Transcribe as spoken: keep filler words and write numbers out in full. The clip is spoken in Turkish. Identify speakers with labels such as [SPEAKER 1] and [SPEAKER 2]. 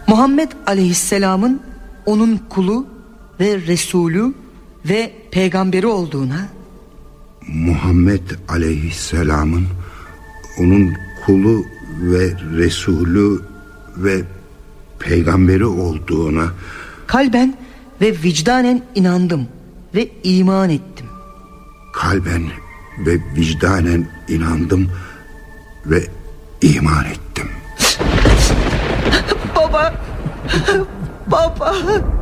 [SPEAKER 1] Muhammed Aleyhisselam'ın onun kulu ve Resulü ve peygamberi olduğuna,
[SPEAKER 2] Muhammed Aleyhisselam'ın onun kulu ve Resulü ve peygamberi olduğuna
[SPEAKER 1] kalben ve vicdanen inandım ve iman ettim.
[SPEAKER 2] Kalben ve vicdanen inandım ve iman ettim.
[SPEAKER 1] Baba, baba.